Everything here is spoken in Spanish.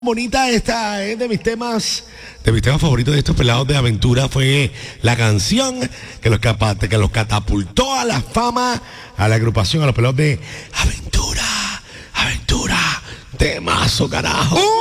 Bonita esta es de mis temas favoritos de estos pelados de aventura. Fue la canción que los catapultó a la fama, a la agrupación, a los pelados de Aventura. Temazo, carajo.